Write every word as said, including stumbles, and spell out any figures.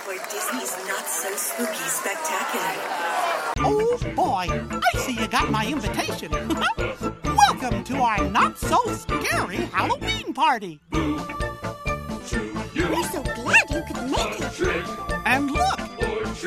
for Disney's Not So Spooky Spectacular. Oh, boy, I see you got my invitation. Welcome to our Not So Scary Halloween party. We're so glad you could make it. And look,